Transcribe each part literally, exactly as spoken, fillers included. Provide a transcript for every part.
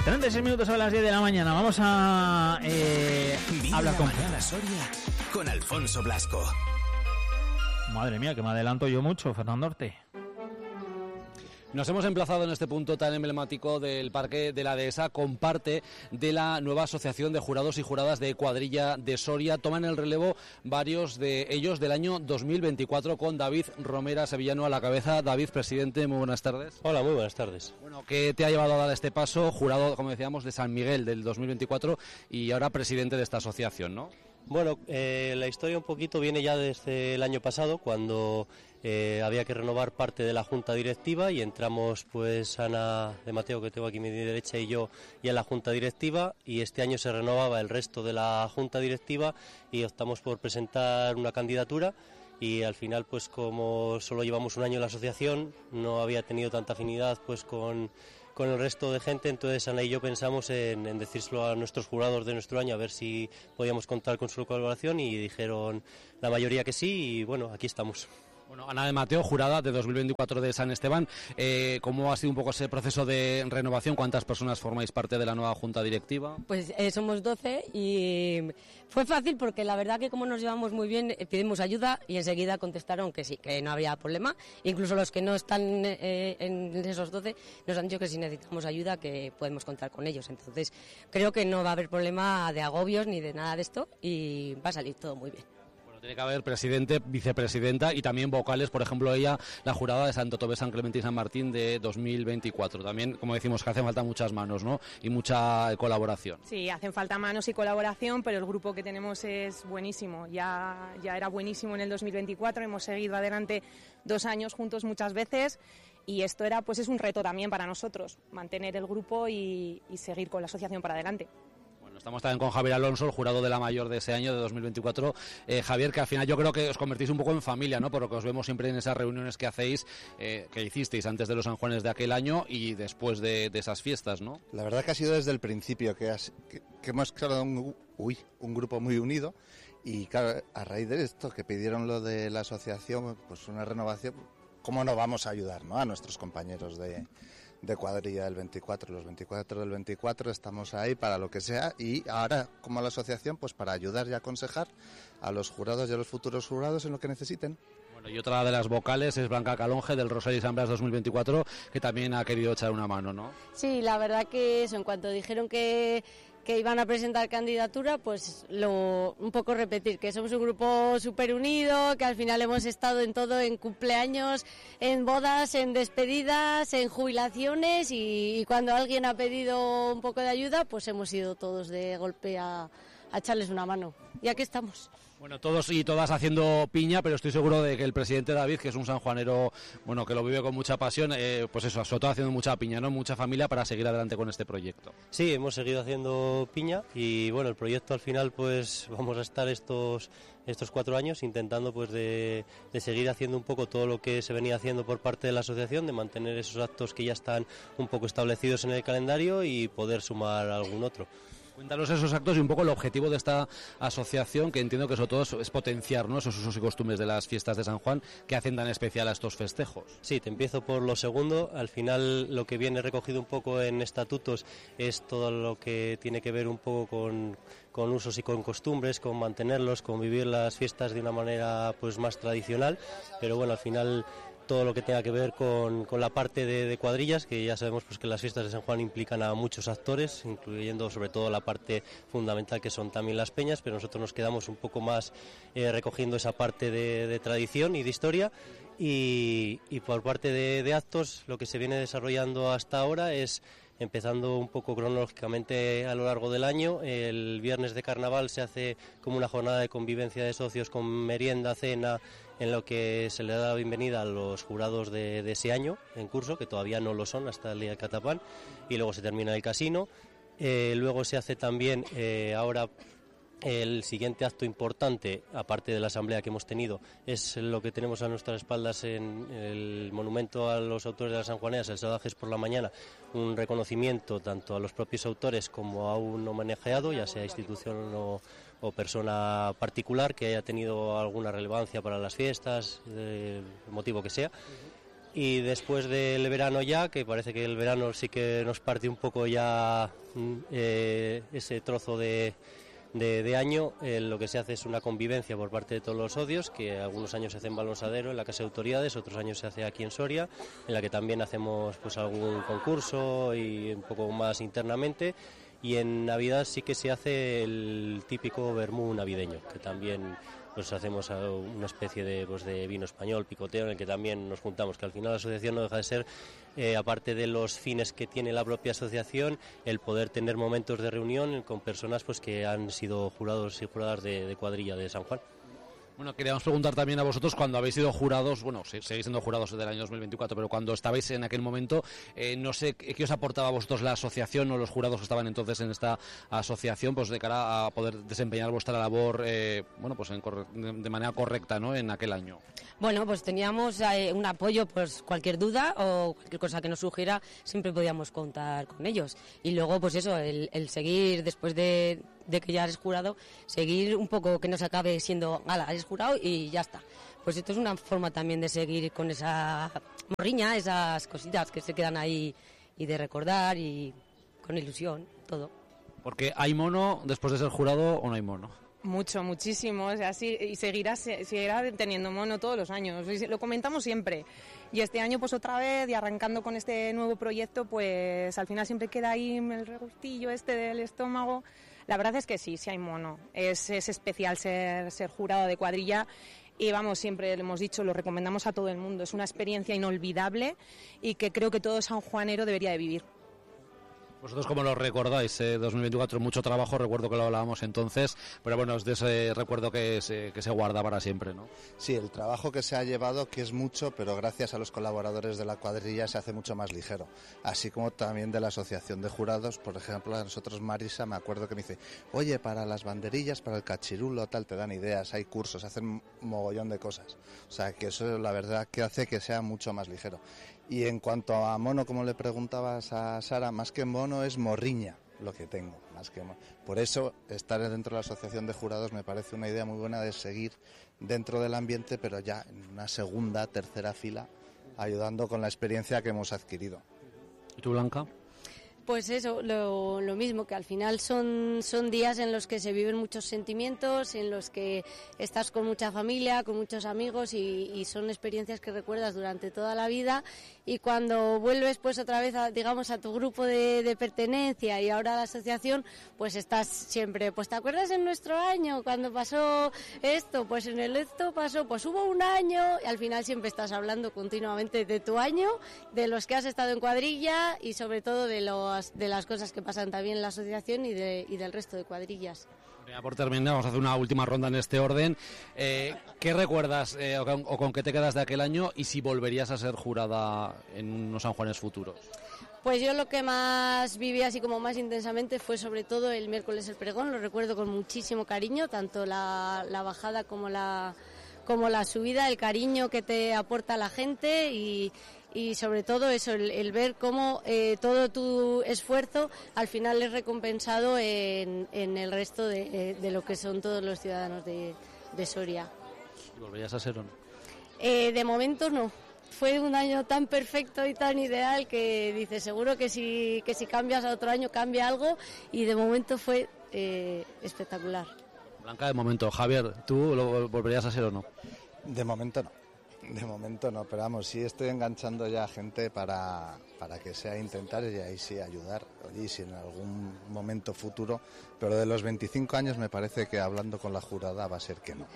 treinta y seis minutos a las diez de la mañana. Vamos a eh, hablar con Soria con Alfonso Blasco. Madre mía, que me adelanto yo mucho, Fernando Orte. Nos hemos emplazado en este punto tan emblemático del Parque de la Dehesa con parte de la nueva asociación de jurados y juradas de Cuadrilla de Soria. Toman el relevo varios de ellos del año dos mil veinticuatro con David Romera Sevillano a la cabeza. David, presidente, muy buenas tardes. Hola, muy buenas tardes. Bueno, ¿qué te ha llevado a dar este paso? Jurado, como decíamos, de San Miguel del dos mil veinticuatro y ahora presidente de esta asociación, ¿no? Bueno, eh, la historia un poquito viene ya desde el año pasado, cuando eh, había que renovar parte de la junta directiva y entramos pues Ana de Mateo, que tengo aquí a mi derecha, y yo ya en la junta directiva, y este año se renovaba el resto de la junta directiva y optamos por presentar una candidatura. Y al final, pues como solo llevamos un año en la asociación, no había tenido tanta afinidad pues con, con el resto de gente, entonces Ana y yo pensamos en, en decírselo a nuestros jurados de nuestro año, a ver si podíamos contar con su colaboración, y dijeron la mayoría que sí, y bueno, aquí estamos. Bueno, Ana de Mateo, jurada de dos mil veinticuatro de San Esteban. Eh, ¿Cómo ha sido un poco ese proceso de renovación? ¿Cuántas personas formáis parte de la nueva junta directiva? Pues eh, somos doce y fue fácil porque la verdad que como nos llevamos muy bien, eh, pedimos ayuda y enseguida contestaron que sí, que no habría problema. Incluso los que no están eh, en esos doce nos han dicho que si necesitamos ayuda que podemos contar con ellos. Entonces creo que no va a haber problema de agobios ni de nada de esto y va a salir todo muy bien. Tiene que haber presidente, vicepresidenta y también vocales, por ejemplo, ella, la jurada de Santo Tomé, San Clemente y San Martín de dos mil veinticuatro. También, como decimos, que hacen falta muchas manos, ¿no? Y mucha colaboración. Sí, hacen falta manos y colaboración, pero el grupo que tenemos es buenísimo. Ya, ya era buenísimo en el dos mil veinticuatro, hemos seguido adelante dos años juntos muchas veces y esto era, pues es un reto también para nosotros, mantener el grupo y, y seguir con la asociación para adelante. Estamos también con Javier Alonso, el jurado de la mayor de ese año, de dos mil veinticuatro. Eh, Javier, que al final yo creo que os convertís un poco en familia, ¿no? Por lo que os vemos siempre en esas reuniones que hacéis, eh, que hicisteis antes de los San Juanes de aquel año y después de, de esas fiestas, ¿no? La verdad que ha sido desde el principio, que, has, que, que hemos creado un, uy, un grupo muy unido y claro, a raíz de esto, que pidieron lo de la asociación, pues una renovación, ¿cómo no vamos a ayudar, ¿no? A nuestros compañeros de... de cuadrilla del veinticuatro, los veinticuatro del veinticuatro estamos ahí para lo que sea y ahora como la asociación pues para ayudar y aconsejar a los jurados y a los futuros jurados en lo que necesiten. Bueno, y otra de las vocales es Blanca Calonge del Rosario y San Blas dos mil veinticuatro, que también ha querido echar una mano, ¿no? Sí, la verdad que eso, en cuanto dijeron que, que iban a presentar candidatura, pues lo un poco repetir, que somos un grupo súper unido, que al final hemos estado en todo, en cumpleaños, en bodas, en despedidas, en jubilaciones y, y cuando alguien ha pedido un poco de ayuda, pues hemos ido todos de golpe a, a echarles una mano. Y aquí estamos. Bueno, todos y todas haciendo piña, pero estoy seguro de que el presidente David, que es un sanjuanero, bueno, que lo vive con mucha pasión, eh, pues eso, sobre todo haciendo mucha piña, ¿no? Mucha familia para seguir adelante con este proyecto. Sí, hemos seguido haciendo piña y bueno, el proyecto al final pues vamos a estar estos estos cuatro años intentando pues de, de seguir haciendo un poco todo lo que se venía haciendo por parte de la asociación, de mantener esos actos que ya están un poco establecidos en el calendario y poder sumar algún otro. Cuéntanos esos actos y un poco el objetivo de esta asociación, que entiendo que sobre todo es, es potenciar, ¿no? esos usos y costumbres de las fiestas de San Juan que hacen tan especial a estos festejos. Sí, te empiezo por lo segundo. Al final lo que viene recogido un poco en estatutos es todo lo que tiene que ver un poco con, con usos y con costumbres, con mantenerlos, con vivir las fiestas de una manera pues más tradicional, pero bueno, al final todo lo que tenga que ver con, con la parte de, de cuadrillas, que ya sabemos pues que las fiestas de San Juan implican a muchos actores, incluyendo sobre todo la parte fundamental que son también las peñas, pero nosotros nos quedamos un poco más eh, recogiendo esa parte de, de tradición y de historia. Y, y por parte de, de actos, lo que se viene desarrollando hasta ahora es, empezando un poco cronológicamente a lo largo del año, el viernes de carnaval se hace como una jornada de convivencia de socios con merienda, cena, en lo que se le da la bienvenida a los jurados de, de ese año en curso, que todavía no lo son hasta el día del Catapán, y luego se termina el casino. Eh, luego se hace también eh, ahora el siguiente acto importante, aparte de la asamblea que hemos tenido, es lo que tenemos a nuestras espaldas en el monumento a los autores de las sanjuaneras, el Salvajes por la Mañana, un reconocimiento tanto a los propios autores como a un homenajeado, ya sea institución o, o persona particular que haya tenido alguna relevancia para las fiestas, del motivo que sea. Y después del verano ya, que parece que el verano sí que nos parte un poco ya eh, ese trozo de, de, de año, eh, lo que se hace es una convivencia por parte de todos los socios, que algunos años se hace en Balonsadero, en la Casa de Autoridades, otros años se hace aquí en Soria, en la que también hacemos pues algún concurso y un poco más internamente. Y en Navidad sí que se hace el típico vermú navideño, que también pues hacemos una especie de, pues, de vino español, picoteo, en el que también nos juntamos, que al final la asociación no deja de ser, eh, aparte de los fines que tiene la propia asociación, el poder tener momentos de reunión con personas pues que han sido jurados y juradas de, de cuadrilla de San Juan. Bueno, queríamos preguntar también a vosotros, cuando habéis sido jurados, bueno, seguís siendo jurados del año dos mil veinticuatro, pero cuando estabais en aquel momento, eh, no sé qué os aportaba a vosotros la asociación o los jurados que estaban entonces en esta asociación, pues de cara a poder desempeñar vuestra labor, eh, bueno, pues en corre- de manera correcta, ¿no?, en aquel año. Bueno, pues teníamos eh, un apoyo, pues cualquier duda o cualquier cosa que nos surgiera, siempre podíamos contar con ellos. Y luego, pues eso, el, el seguir después de, de que ya eres jurado, seguir un poco que no se acabe siendo, ala, eres jurado y ya está. Pues esto es una forma también de seguir con esa morriña, esas cositas que se quedan ahí y de recordar y con ilusión, todo. Porque ¿hay mono después de ser jurado o no hay mono? Mucho, muchísimo, o sea, sí, y seguirá, seguirá teniendo mono todos los años, lo comentamos siempre, y este año pues otra vez, y arrancando con este nuevo proyecto, pues al final siempre queda ahí el regustillo este del estómago. La verdad es que sí, sí hay mono, es, es especial ser, ser jurado de cuadrilla. Y vamos, siempre lo hemos dicho, lo recomendamos a todo el mundo, es una experiencia inolvidable y que creo que todo sanjuanero debería de vivir. ¿Vosotros cómo lo recordáis? Eh, dos mil veinticuatro, mucho trabajo, recuerdo que lo hablábamos entonces, pero bueno, es de ese recuerdo que se, que se guarda para siempre, ¿no? Sí, el trabajo que se ha llevado, que es mucho, pero gracias a los colaboradores de la cuadrilla se hace mucho más ligero. Así como también de la asociación de jurados, por ejemplo, a nosotros Marisa, me acuerdo que me dice, oye, para las banderillas, para el cachirulo, tal, te dan ideas, hay cursos, hacen un mogollón de cosas. O sea, que eso la verdad que hace que sea mucho más ligero. Y en cuanto a mono, como le preguntabas a Sara, más que mono es morriña lo que tengo, más que mono. Por eso estar dentro de la asociación de jurados me parece una idea muy buena de seguir dentro del ambiente, pero ya en una segunda, tercera fila, ayudando con la experiencia que hemos adquirido. ¿Y tú, Blanca? Pues eso, lo, lo mismo, que al final son, son días en los que se viven muchos sentimientos, en los que estás con mucha familia, con muchos amigos y, y son experiencias que recuerdas durante toda la vida, y cuando vuelves pues otra vez a, digamos, a tu grupo de, de pertenencia y ahora a la asociación, pues estás siempre, pues ¿te acuerdas en nuestro año cuando pasó esto? Pues en el esto pasó, pues hubo un año, y al final siempre estás hablando continuamente de tu año, de los que has estado en cuadrilla y sobre todo de los de las cosas que pasan también en la asociación y, de, y del resto de cuadrillas. Ya por terminar, vamos a hacer una última ronda en este orden. Eh, ¿Qué recuerdas eh, o, con, o con qué te quedas de aquel año y si volverías a ser jurada en unos San Juanes futuros? Pues yo lo que más viví así como más intensamente fue sobre todo el miércoles el pregón, lo recuerdo con muchísimo cariño, tanto la, la bajada como la, como la subida, el cariño que te aporta la gente y... y sobre todo eso, el, el ver cómo eh, todo tu esfuerzo al final es recompensado en, en el resto de, de lo que son todos los ciudadanos de, de Soria. ¿Y volverías a ser o no? Eh, de momento no. Fue un año tan perfecto y tan ideal que dices, seguro que si, que si cambias a otro año cambia algo, y de momento fue eh, espectacular. Blanca, de momento. Javier, ¿tú lo volverías a ser o no? De momento no. De momento no, pero vamos, sí estoy enganchando ya a gente para, para que sea intentar y ahí sí ayudar. Oye, si en algún momento futuro, pero de los veinticinco años me parece que hablando con la jurada va a ser que no.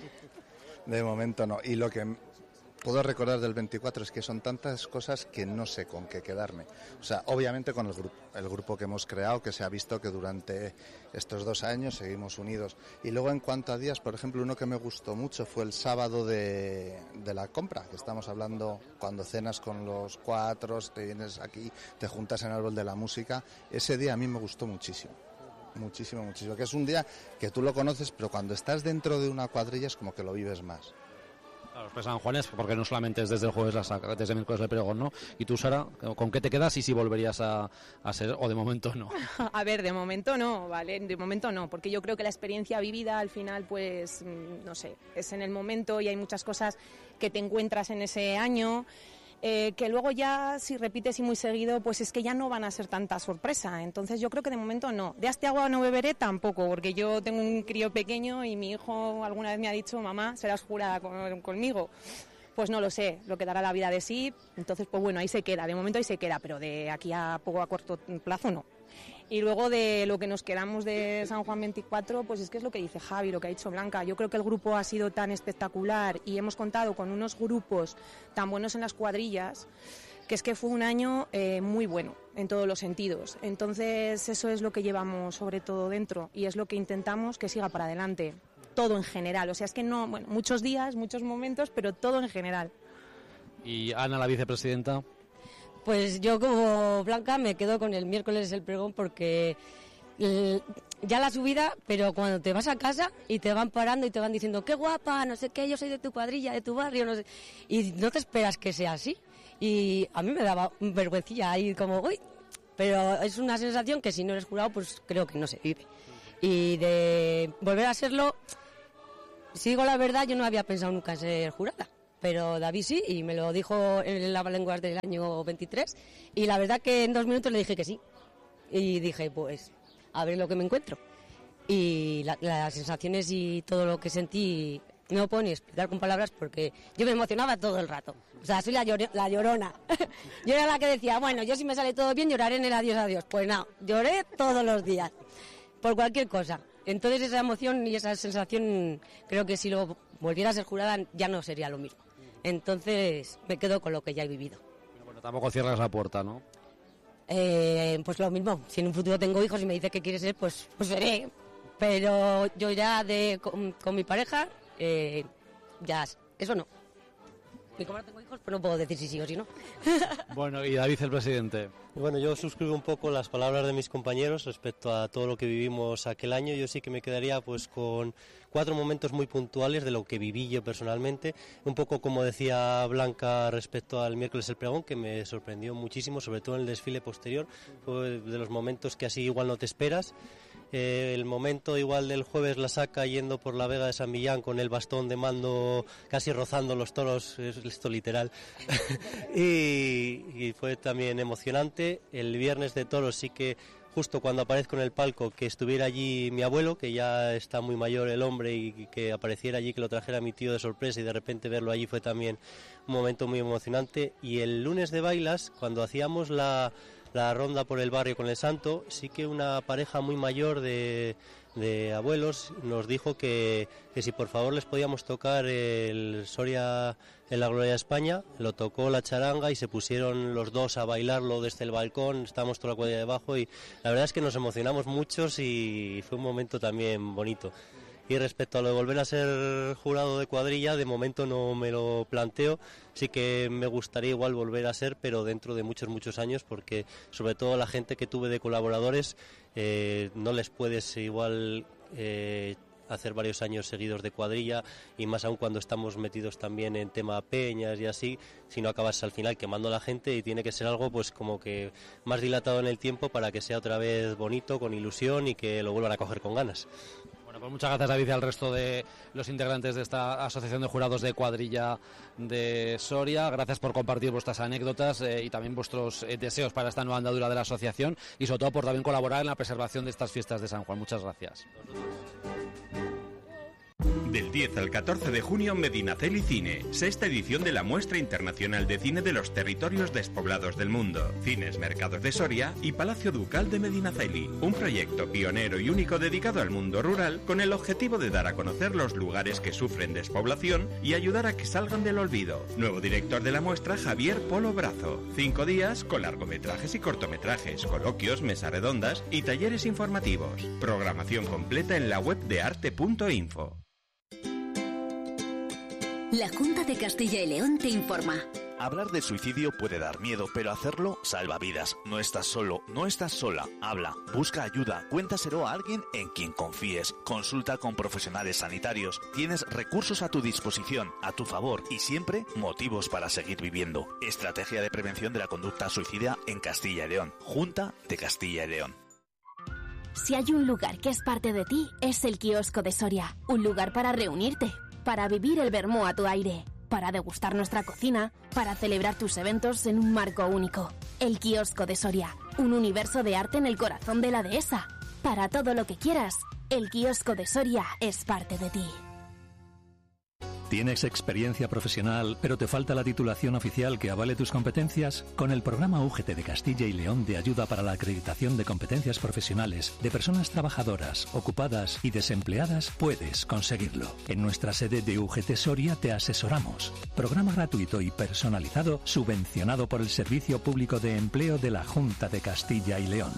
De momento no. Y lo que puedo recordar del veinticuatro es que son tantas cosas que no sé con qué quedarme. O sea, obviamente con el grupo, el grupo que hemos creado, que se ha visto que durante estos dos años seguimos unidos. Y luego en cuanto a días, por ejemplo, uno que me gustó mucho fue el sábado de, de la compra, que estamos hablando cuando cenas con los cuatro, te vienes aquí, te juntas en el árbol de la música. Ese día a mí me gustó muchísimo. Muchísimo, muchísimo. Que es un día que tú lo conoces, pero cuando estás dentro de una cuadrilla es como que lo vives más. Claro, pues San Juanes, porque no solamente es desde el jueves, la saca, desde el miércoles el pregón, ¿no? Y tú, Sara, ¿con qué te quedas y si volverías a, a ser, o de momento no? A ver, de momento no, ¿vale? De momento no, porque yo creo que la experiencia vivida al final, pues, no sé, es en el momento y hay muchas cosas que te encuentras en ese año. Eh, que luego ya, si repites y muy seguido, pues es que ya no van a ser tanta sorpresa. Entonces yo creo que de momento no. De este agua no beberé tampoco, porque yo tengo un crío pequeño y mi hijo alguna vez me ha dicho, mamá, serás jurada con, conmigo. Pues no lo sé, lo que dará la vida de sí. Entonces, pues bueno, ahí se queda, de momento ahí se queda, pero de aquí a poco a corto plazo no. Y luego de lo que nos quedamos de San Juan veinticuatro, pues es que es lo que dice Javi, lo que ha dicho Blanca. Yo creo que el grupo ha sido tan espectacular y hemos contado con unos grupos tan buenos en las cuadrillas, que es que fue un año eh, muy bueno en todos los sentidos. Entonces eso es lo que llevamos sobre todo dentro y es lo que intentamos que siga para adelante. Todo en general, o sea, es que no, bueno, muchos días, muchos momentos, pero todo en general. Y Ana, la vicepresidenta. Pues yo como Blanca me quedo con el miércoles el pregón porque el, ya la subida, pero cuando te vas a casa y te van parando y te van diciendo qué guapa, no sé qué, yo soy de tu cuadrilla, de tu barrio, no sé, y no te esperas que sea así. Y a mí me daba vergüencilla ahí como, uy, pero es una sensación que si no eres jurado pues creo que no se vive. Y de volver a serlo, si digo la verdad, yo no había pensado nunca en ser jurada. Pero David sí, y me lo dijo en el Lavalenguas del año veintitrés, y la verdad que en dos minutos le dije que sí. Y dije, pues, a ver lo que me encuentro. Y la, las sensaciones y todo lo que sentí, no puedo ni explicar con palabras porque yo me emocionaba todo el rato. O sea, soy la, llor la llorona. Yo era la que decía, bueno, yo si me sale todo bien lloraré en el adiós, adiós. Pues no, lloré todos los días, por cualquier cosa. Entonces esa emoción y esa sensación, creo que si lo volviera a ser jurada ya no sería lo mismo. Entonces me quedo con lo que ya he vivido. Bueno, bueno, tampoco cierras la puerta, ¿no? Eh, pues lo mismo, si en un futuro tengo hijos y me dice que quiere ser, pues, pues seré. Pero yo ya de, con, con mi pareja, eh, ya, eso no. Y como no tengo hijos, pues no puedo decir si sí o si no. Bueno, y David, el presidente. Bueno, yo suscribo un poco las palabras de mis compañeros respecto a todo lo que vivimos aquel año. Yo sí que me quedaría pues con cuatro momentos muy puntuales de lo que viví yo personalmente. Un poco como decía Blanca respecto al miércoles el pregón, que me sorprendió muchísimo, sobre todo en el desfile posterior. Fue de los momentos que así igual no te esperas. Eh, el momento igual del jueves la saca yendo por la Vega de San Millán con el bastón de mando casi rozando los toros, es esto literal, y, y fue también emocionante. El viernes de toros sí que justo cuando aparezco en el palco que estuviera allí mi abuelo, que ya está muy mayor el hombre, y que apareciera allí, que lo trajera mi tío de sorpresa y de repente verlo allí fue también un momento muy emocionante. Y el lunes de bailas, cuando hacíamos la... la ronda por el barrio con el santo, sí que una pareja muy mayor de, de abuelos nos dijo que, que si por favor les podíamos tocar el Soria en la Gloria de España. Lo tocó la charanga y se pusieron los dos a bailarlo desde el balcón, estábamos toda la cuadrilla debajo y la verdad es que nos emocionamos muchos y fue un momento también bonito. Y respecto a lo de volver a ser jurado de cuadrilla, de momento no me lo planteo. Sí que me gustaría igual volver a ser, pero dentro de muchos, muchos años, porque sobre todo la gente que tuve de colaboradores, eh, no les puedes igual eh, hacer varios años seguidos de cuadrilla, y más aún cuando estamos metidos también en tema peñas y así, si no acabas al final quemando a la gente, y tiene que ser algo pues como que más dilatado en el tiempo para que sea otra vez bonito, con ilusión y que lo vuelvan a coger con ganas. Bueno, pues muchas gracias, David, y al resto de los integrantes de esta Asociación de Jurados de Cuadrilla de Soria. Gracias por compartir vuestras anécdotas eh, y también vuestros eh, deseos para esta nueva andadura de la asociación, y sobre todo por también colaborar en la preservación de estas fiestas de San Juan. Muchas gracias. Del diez al catorce de junio, Medinaceli Cine, sexta edición de la Muestra Internacional de Cine de los Territorios Despoblados del Mundo. Cines Mercados de Soria y Palacio Ducal de Medinaceli, un proyecto pionero y único dedicado al mundo rural con el objetivo de dar a conocer los lugares que sufren despoblación y ayudar a que salgan del olvido. Nuevo director de la muestra, Javier Polo Brazo. Cinco días con largometrajes y cortometrajes, coloquios, mesas redondas y talleres informativos. Programación completa en la web de arte punto info. La Junta de Castilla y León te informa. Hablar de suicidio puede dar miedo, pero hacerlo salva vidas. No estás solo, no estás sola. Habla, busca ayuda, cuéntaselo a alguien en quien confíes. Consulta con profesionales sanitarios. Tienes recursos a tu disposición, a tu favor, y siempre motivos para seguir viviendo. Estrategia de prevención de la conducta suicida en Castilla y León. Junta de Castilla y León. Si hay un lugar que es parte de ti, es el Kiosco de Soria. Un lugar para reunirte, para vivir el vermú a tu aire. para degustar nuestra cocina, para celebrar tus eventos en un marco único. El Kiosco de Soria, un universo de arte en el corazón de la dehesa. Para todo lo que quieras, el Kiosco de Soria es parte de ti. ¿Tienes experiencia profesional, pero te falta la titulación oficial que avale tus competencias? Con el programa U G T de Castilla y León de ayuda para la acreditación de competencias profesionales de personas trabajadoras, ocupadas y desempleadas, puedes conseguirlo. En nuestra sede de U G T Soria te asesoramos. Programa gratuito y personalizado subvencionado por el Servicio Público de Empleo de la Junta de Castilla y León.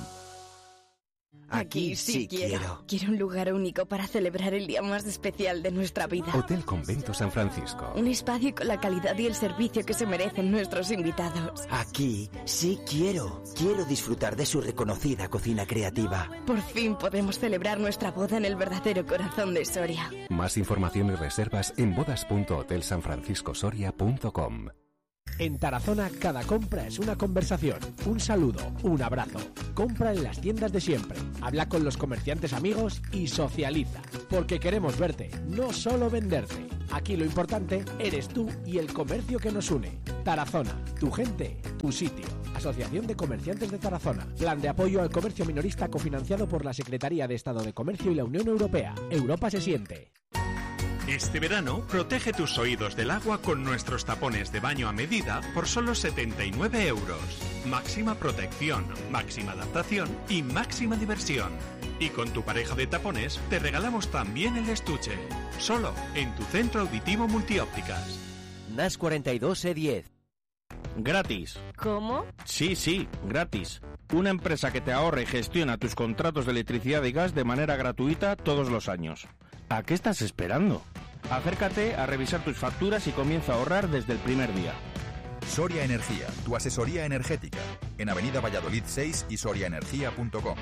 Aquí sí quiero. Quiero un lugar único para celebrar el día más especial de nuestra vida. Hotel Convento San Francisco. Un espacio con la calidad y el servicio que se merecen nuestros invitados. Aquí sí quiero. Quiero disfrutar de su reconocida cocina creativa. Por fin podemos celebrar nuestra boda en el verdadero corazón de Soria. Más información y reservas en bodas punto hotel san francisco soria punto com. En Tarazona cada compra es una conversación, un saludo, un abrazo. Compra en las tiendas de siempre, habla con los comerciantes amigos y socializa. Porque queremos verte, no solo venderte. Aquí lo importante eres tú y el comercio que nos une. Tarazona, tu gente, tu sitio. Asociación de Comerciantes de Tarazona. Plan de apoyo al comercio minorista cofinanciado por la Secretaría de Estado de Comercio y la Unión Europea. Europa se siente. Este verano, protege tus oídos del agua con nuestros tapones de baño a medida por solo setenta y nueve euros. Máxima protección, máxima adaptación y máxima diversión. Y con tu pareja de tapones te regalamos también el estuche. Solo en tu centro auditivo Multiópticas. N A S cuarenta y dos E diez. Gratis. ¿Cómo? Sí, sí, gratis. Una empresa que te ahorra y gestiona tus contratos de electricidad y gas de manera gratuita todos los años. ¿A qué estás esperando? Acércate a revisar tus facturas y comienza a ahorrar desde el primer día. Soria Energía, tu asesoría energética. En Avenida Valladolid seis y soria energía punto com.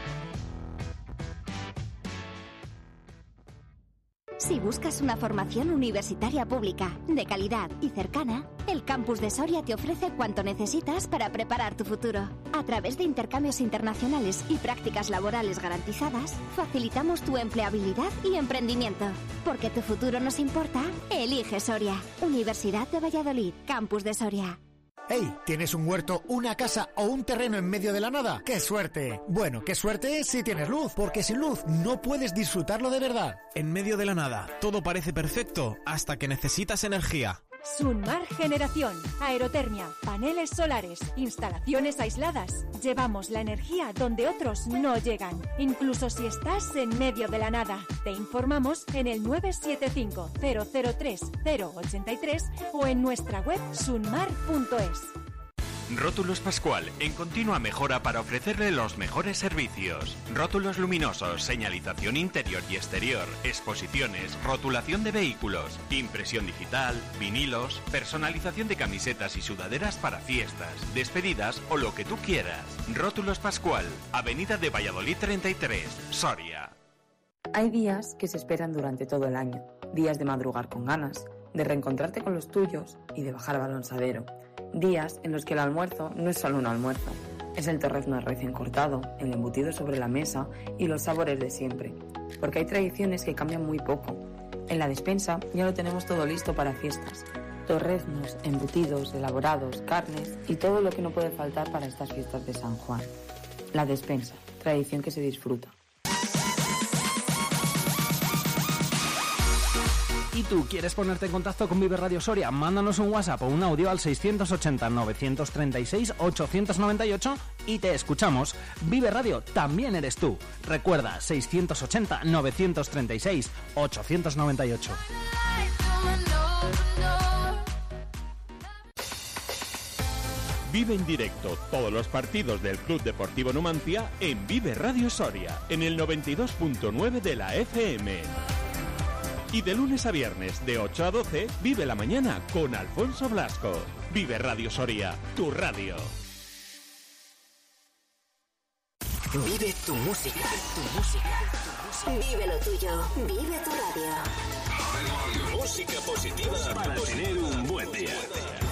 Si buscas una formación universitaria pública, de calidad y cercana, el Campus de Soria te ofrece cuanto necesitas para preparar tu futuro. A través de intercambios internacionales y prácticas laborales garantizadas, facilitamos tu empleabilidad y emprendimiento. Porque tu futuro nos importa, elige Soria. Universidad de Valladolid, Campus de Soria. ¡Hey! ¿Tienes un huerto, una casa o un terreno en medio de la nada? ¡Qué suerte! Bueno, qué suerte si tienes luz, porque sin luz no puedes disfrutarlo de verdad. En medio de la nada, todo parece perfecto hasta que necesitas energía. Sunmar Generación, aerotermia, paneles solares, instalaciones aisladas. Llevamos la energía donde otros no llegan, incluso si estás en medio de la nada. Te informamos en el nueve siete cinco, cero cero tres, cero ocho tres o en nuestra web sunmar punto es. Rótulos Pascual, en continua mejora para ofrecerle los mejores servicios. Rótulos luminosos, señalización interior y exterior, exposiciones, rotulación de vehículos, impresión digital, vinilos, personalización de camisetas y sudaderas para fiestas, despedidas o lo que tú quieras. Rótulos Pascual, Avenida de Valladolid treinta y tres, Soria. Hay días que se esperan durante todo el año. Días de madrugar con ganas, de reencontrarte con los tuyos y de bajar al balonsadero. Días en los que el almuerzo no es solo un almuerzo, es el torrezno recién cortado, el embutido sobre la mesa y los sabores de siempre. Porque hay tradiciones que cambian muy poco. En la despensa ya lo tenemos todo listo para fiestas. Torreznos, embutidos, elaborados, carnes y todo lo que no puede faltar para estas fiestas de San Juan. La despensa, tradición que se disfruta. ¿Y tú quieres ponerte en contacto con Vive Radio Soria? Mándanos un WhatsApp o un audio al seiscientos ochenta, novecientos treinta y seis, ochocientos noventa y ocho y te escuchamos. Vive Radio también eres tú. Recuerda, seiscientos ochenta, novecientos treinta y seis, ochocientos noventa y ocho. Vive en directo todos los partidos del Club Deportivo Numancia en Vive Radio Soria, en el noventa y dos punto nueve de la F M. Y de lunes a viernes, de ocho a doce, vive la mañana con Alfonso Blasco. Vive Radio Soria, tu radio. Vive tu música, tu música. Vive lo tuyo, vive tu radio. Música positiva para tener un buen día.